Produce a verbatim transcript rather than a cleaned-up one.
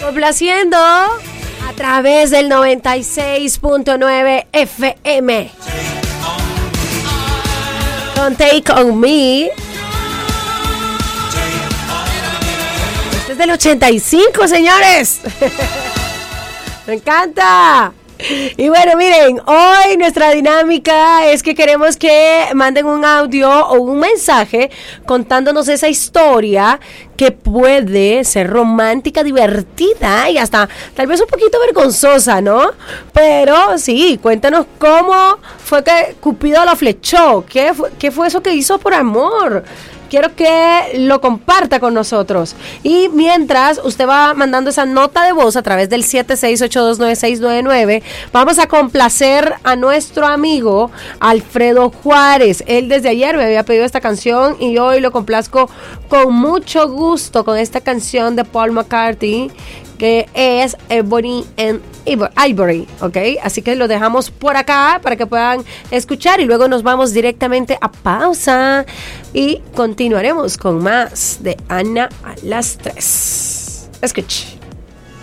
Complaciendo a través del noventa y seis punto nueve F M. Con Take On Me. Este es del ochenta y cinco, señores. Me encanta. Y bueno, miren, hoy nuestra dinámica es que queremos que manden un audio o un mensaje contándonos esa historia que puede ser romántica, divertida y hasta tal vez un poquito vergonzosa, ¿no? Pero sí, cuéntanos cómo fue que Cupido la flechó, qué fue, qué fue eso que hizo por amor. Quiero que lo comparta con nosotros. Y mientras usted va mandando esa nota de voz a través del siete seis ocho dos nueve seis nueve nueve, vamos a complacer a nuestro amigo Alfredo Juárez. Él desde ayer me había pedido esta canción y hoy lo complazco con mucho gusto con esta canción de Paul McCartney, que es Ebony and Ivory, ¿ok? Así que lo dejamos por acá para que puedan escuchar y luego nos vamos directamente a pausa y continuaremos con más de Ana a las tres. Escuche.